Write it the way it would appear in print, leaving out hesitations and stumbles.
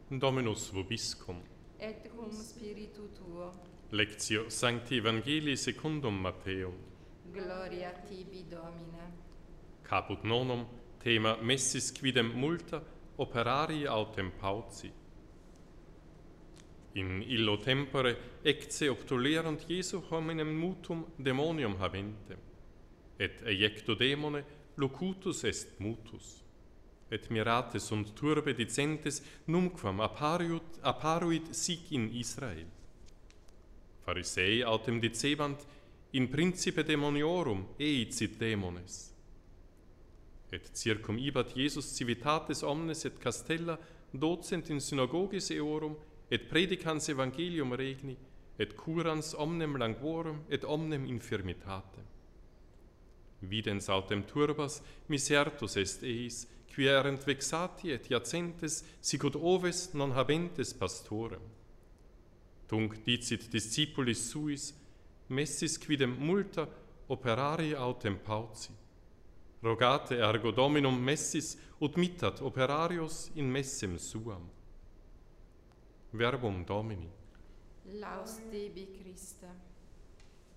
Dominus vobiscum. Et cum spiritu tuo. Lectio Sancti Evangelii secundum Matteum. Gloria tibi, Domine. Caput nonum, thema messis quidem multa operarii autem pauci. In illo tempore ecce obtulerunt Jesu hominem mutum demonium habentem, et eiecto demone locutus est mutus. Et mirate sunt turbe dicentes numquam apparuit sic in Israel. Pharisei autem dicebant in principe demoniorum eicit demones. Et circum ibat Jesus civitates omnes et castella docent in synagogis eorum et predicans evangelium regni et curans omnem languorum et omnem infirmitatem. Videns autem turbas misertus est eis, qui erent vexati et iacentes sicut oves non habentes pastorem. Tunc dicit discipulis suis, messis quidem multa operarii autem pauci. Rogate ergo Dominum messis ut mittat operarios in messem suam. Verbum Domini. Laus tibi, Christe.